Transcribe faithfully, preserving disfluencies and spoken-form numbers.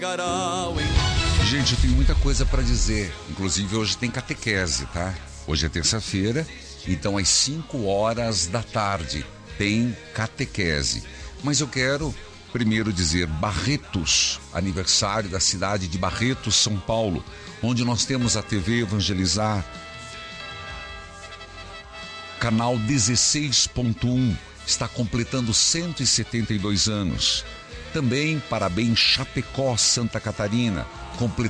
Gente, eu tenho muita coisa para dizer. Inclusive hoje tem catequese, tá? Hoje é terça-feira, então às cinco horas da tarde tem catequese. Mas eu quero primeiro dizer Barretos, aniversário da cidade de Barretos, São Paulo, onde nós temos a T V Evangelizar, canal dezesseis ponto um, está completando cento e setenta e dois anos. Também parabéns Chapecó, Santa Catarina, completando